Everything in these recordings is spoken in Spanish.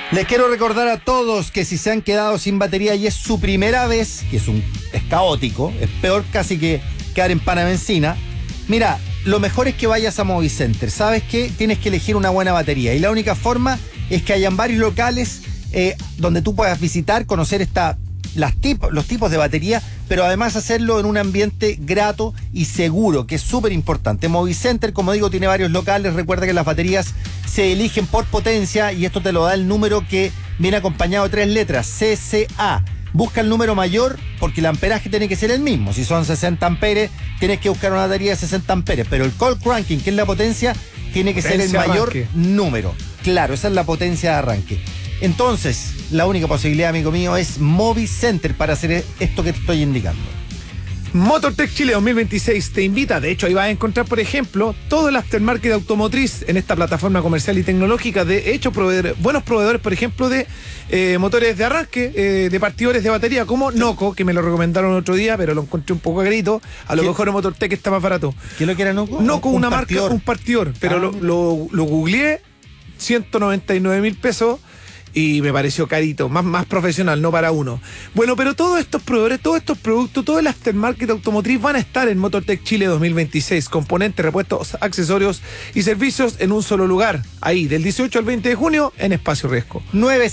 Les quiero recordar a todos que si se han quedado sin batería y es su primera vez, que es caótico, es peor casi que quedar en pana benzina, mira, lo mejor es que vayas a Movicenter. ¿Sabes qué? Tienes que elegir una buena batería y la única forma es que hayan varios locales donde tú puedas visitar, conocer los tipos de batería, pero además hacerlo en un ambiente grato y seguro, que es súper importante. Movicenter, como digo, tiene varios locales. Recuerda que las baterías se eligen por potencia y esto te lo da el número que viene acompañado de 3 letras, CCA. Busca el número mayor porque el amperaje tiene que ser el mismo. Si son 60 amperes, tienes que buscar una batería de 60 amperes, pero el cold cranking, que es la potencia, tiene que ser el mayor número. Claro, esa es la potencia de arranque. Entonces, la única posibilidad, amigo mío, es Movicenter para hacer esto que te estoy indicando. MotorTech Chile 2026 te invita, de hecho ahí vas a encontrar, por ejemplo, todo el aftermarket automotriz en esta plataforma comercial y tecnológica. De hecho, buenos proveedores, por ejemplo, de motores de arranque, de partidores de batería, como Noco, que me lo recomendaron otro día, pero lo encontré un poco carito. A lo mejor en MotorTech está más barato. ¿Qué es lo que era Noco? Noco, una marca, un partidor, pero lo googleé, 199.000 pesos. Y me pareció carito, más profesional, no para uno. Bueno, pero todos estos proveedores, todos estos productos, todo el aftermarket automotriz van a estar en MotorTech Chile 2026. Componentes, repuestos, accesorios y servicios en un solo lugar. Ahí, del 18 al 20 de junio, en Espacio Riesgo.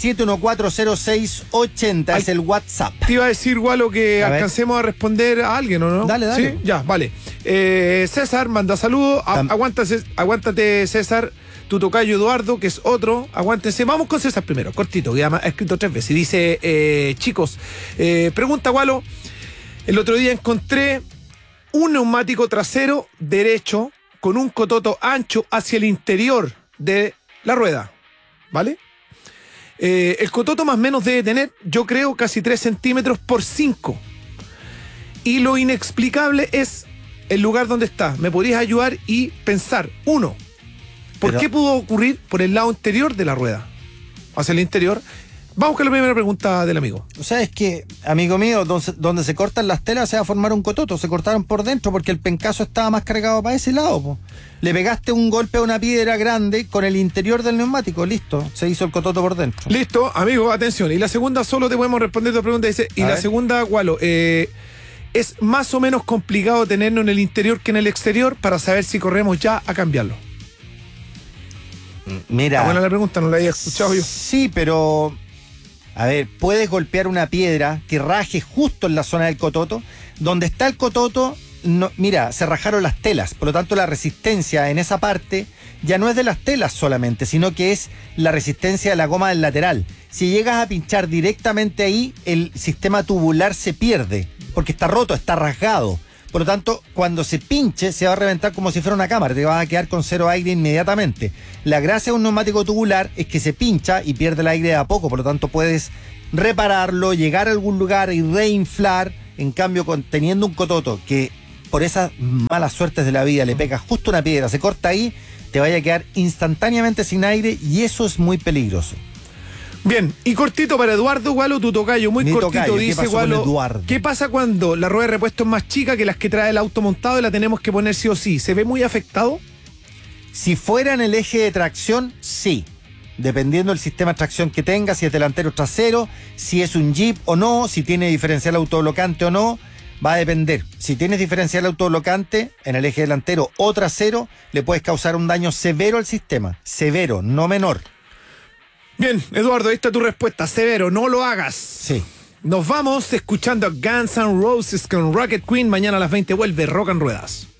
97140680 es el WhatsApp. Te iba a decir, Gualo, que alcancemos a responder a alguien, ¿o no? Dale. ¿Sí? Ya, vale. César manda saludos. Aguántate, César. Tu tocayo Eduardo, que es otro, aguántense. Vamos con César primero, cortito, que ha escrito 3 veces. Y dice, chicos, pregunta Gualo, el otro día encontré un neumático trasero derecho con un cototo ancho hacia el interior de la rueda, ¿vale? El cototo más o menos debe tener, yo creo, casi 3 centímetros por 5. Y lo inexplicable es el lugar donde está. ¿Me podrías ayudar y pensar? Uno, ¿por qué pudo ocurrir por el lado interior de la rueda? Hacia el interior. Vamos con la primera pregunta del amigo. O sea, es que, amigo mío, donde se cortan las telas se va a formar un cototo. Se cortaron por dentro porque el pencazo estaba más cargado para ese lado, po. Le pegaste un golpe a una piedra grande con el interior del neumático. Listo, se hizo el cototo por dentro. Listo, amigo, atención. Y la segunda, solo te podemos responder tu pregunta. Dice, y la segunda, Gualo, es más o menos complicado tenerlo en el interior que en el exterior para saber si corremos ya a cambiarlo. Mira. Buena la pregunta, no la había escuchado yo. Sí, pero a ver, puedes golpear una piedra que raje justo en la zona del cototo. Donde está el cototo, no, mira, se rajaron las telas. Por lo tanto, la resistencia en esa parte ya no es de las telas solamente, sino que es la resistencia de la goma del lateral. Si llegas a pinchar directamente ahí, el sistema tubular se pierde, porque está roto, está rasgado. Por lo tanto, cuando se pinche, se va a reventar como si fuera una cámara. Te vas a quedar con 0 aire inmediatamente. La gracia de un neumático tubular es que se pincha y pierde el aire de a poco. Por lo tanto, puedes repararlo, llegar a algún lugar y reinflar. En cambio, teniendo un cototo que por esas malas suertes de la vida le pega justo una piedra, se corta ahí, te vaya a quedar instantáneamente sin aire y eso es muy peligroso. Bien, y cortito para Eduardo, Gualo, tu tocayo, muy cortito, tocayo, dice Gualo, ¿qué pasa cuando la rueda de repuesto es más chica que las que trae el auto montado y la tenemos que poner sí o sí? ¿Se ve muy afectado? Si fuera en el eje de tracción, sí. Dependiendo del sistema de tracción que tenga, si es delantero o trasero, si es un Jeep o no, si tiene diferencial autoblocante o no, va a depender. Si tienes diferencial autoblocante en el eje delantero o trasero, le puedes causar un daño severo al sistema. Severo, no menor. Bien, Eduardo, ahí está tu respuesta. Severo, no lo hagas. Sí. Nos vamos escuchando a Guns N' Roses con Rocket Queen. Mañana a las 20 vuelve Rock en Ruedas.